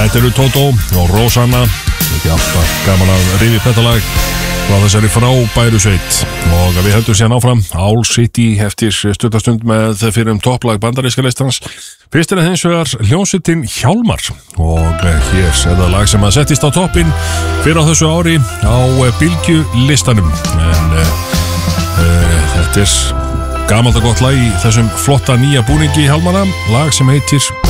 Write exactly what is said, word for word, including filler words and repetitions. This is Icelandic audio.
Þetta eru Toto og Rosanna. Þetta er alltaf gaman að rifja þetta lag frá þessari frábæru sveit. Og við höldum síðan áfram Owl City eftir stuttastund með fyrir um topplag bandaríska listans. Fyrst er það hins vegar hljómsveitin Hjálmar. Og hér er það lag sem að settist á toppinn fyrir á þessu ári á Bylgju listanum. En uh, uh, þetta er gamalt og gott lag í þessum flotta nýja búningi Hjálmara. Lag sem heitir